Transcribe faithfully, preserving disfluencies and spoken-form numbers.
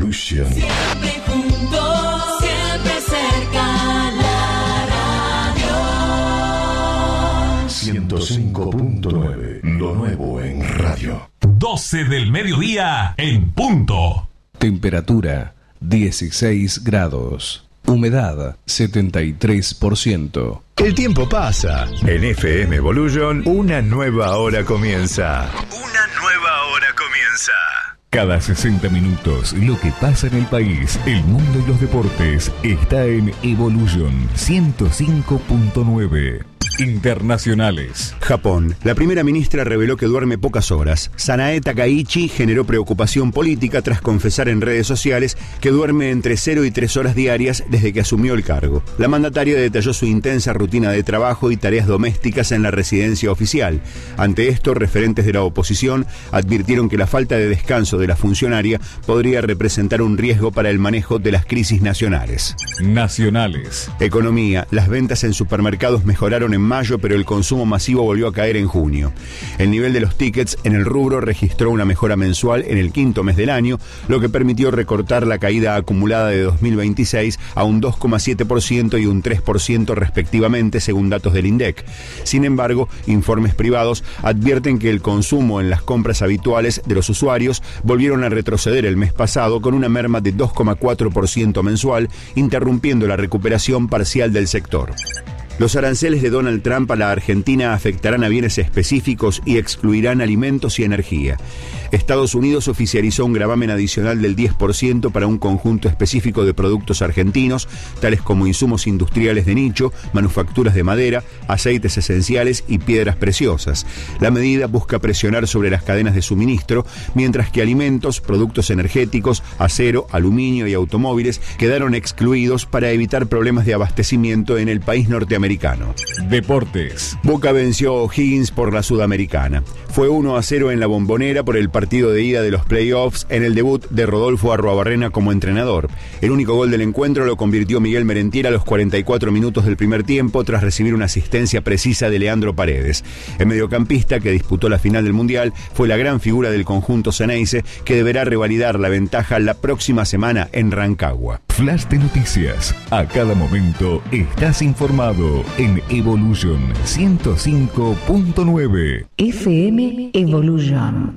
Evolution. Siempre juntos, siempre cerca, la radio. ciento cinco punto nueve, lo nuevo en radio. doce del mediodía en punto. Temperatura dieciséis grados. Humedad setenta y tres por ciento. El tiempo pasa. En F M Evolution, una nueva hora comienza. Una nueva hora comienza. Cada sesenta minutos, lo que pasa en el país, el mundo y los deportes está en Evolution ciento cinco punto nueve. Internacionales. Japón. La primera ministra reveló que duerme pocas horas. Sanae Takaichi generó preocupación política tras confesar en redes sociales que duerme entre cero y tres horas diarias desde que asumió el cargo. La mandataria detalló su intensa rutina de trabajo y tareas domésticas en la residencia oficial. Ante esto, referentes de la oposición advirtieron que la falta de descanso de la funcionaria podría representar un riesgo para el manejo de las crisis nacionales. Nacionales. Economía. Las ventas en supermercados mejoraron en mayo, pero el consumo masivo volvió a caer en junio. El nivel de los tickets en el rubro registró una mejora mensual en el quinto mes del año, lo que permitió recortar la caída acumulada de dos mil veintiséis a un dos coma siete por ciento y un tres por ciento respectivamente, según datos del INDEC. Sin embargo, informes privados advierten que el consumo en las compras habituales de los usuarios volvieron a retroceder el mes pasado con una merma de dos coma cuatro por ciento mensual, interrumpiendo la recuperación parcial del sector. Los aranceles de Donald Trump a la Argentina afectarán a bienes específicos y excluirán alimentos y energía. Estados Unidos oficializó un gravamen adicional del diez por ciento para un conjunto específico de productos argentinos, tales como insumos industriales de nicho, manufacturas de madera, aceites esenciales y piedras preciosas. La medida busca presionar sobre las cadenas de suministro, mientras que alimentos, productos energéticos, acero, aluminio y automóviles quedaron excluidos para evitar problemas de abastecimiento en el país norteamericano. Deportes. Boca venció a O'Higgins por la Sudamericana. Fue uno a cero en la Bombonera por el partido de ida de los playoffs en el debut de Rodolfo Arruabarrena como entrenador. El único gol del encuentro lo convirtió Miguel Merentiel a los cuarenta y cuatro minutos del primer tiempo tras recibir una asistencia precisa de Leandro Paredes. El mediocampista que disputó la final del Mundial fue la gran figura del conjunto Ceneice, que deberá revalidar la ventaja la próxima semana en Rancagua. Flash de noticias. A cada momento estás informado en Evolution ciento cinco punto nueve. F M Evolution.